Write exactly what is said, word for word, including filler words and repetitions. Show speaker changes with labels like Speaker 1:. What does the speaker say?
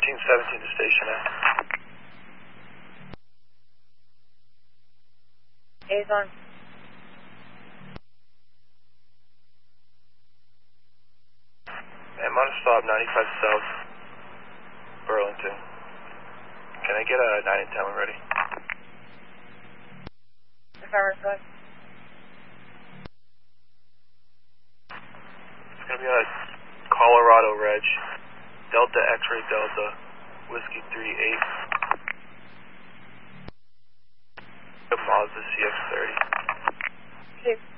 Speaker 1: thirteen seventeen to station A.
Speaker 2: A's on.
Speaker 1: I'm on a stop, ninety-five South, Burlington. Can I get a nine and ten when ready?
Speaker 2: Affirmative, go ahead.
Speaker 1: It's going to be on a Colorado Reg, Delta X-Ray Delta, Whiskey three eight. A Mazda C X thirty.
Speaker 2: Chief.